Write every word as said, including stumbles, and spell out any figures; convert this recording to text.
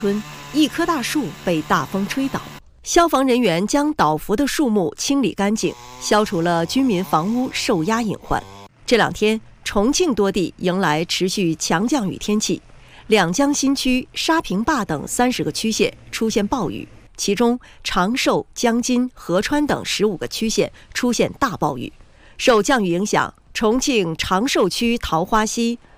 村一棵大树被大风吹倒，消防人员将倒伏的树木清理干净，消除了居民房屋受压隐患。这两天，重庆多地迎来持续强降雨天气，两江新区、沙坪坝等三十个区县出现暴雨，其中长寿、江津、合川等十五个区县出现大暴雨。受降雨影响，重庆长寿区桃花溪、